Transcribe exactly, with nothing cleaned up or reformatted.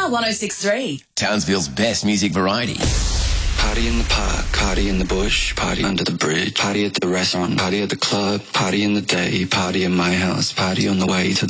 Star one oh six point three. Townsville's best music variety. Party in the park, party in the bush, party under the bridge, party at the restaurant, party at the club, party in the day, party in my house, party on the way to the